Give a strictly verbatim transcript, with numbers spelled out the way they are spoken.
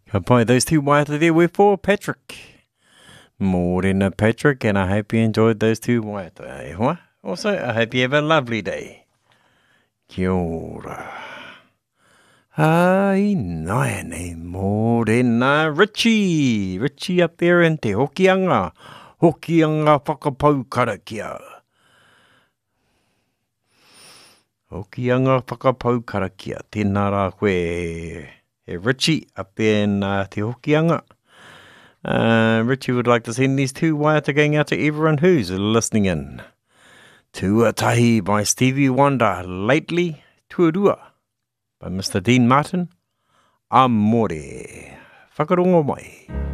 Ka pai, those two waiata there were for Patrick. Morena Patrick, and I hope you enjoyed those two waiata. Eh, hoa? Also, I hope you have a lovely day. Kia ora. Ai, nai nei, morena Richie. Richie up there in te hokianga. Hokianga whakapau karakia. Hokianga whakapau karakia. Tēnā rā koe e Richie up there in uh, te hokianga. Uh, Richie would like to send these two waiata going out to everyone who's listening in. Tuatahi by Stevie Wonder. Lately, Tuarua by Mister Dean Martin. Amore. Whakarongo mai.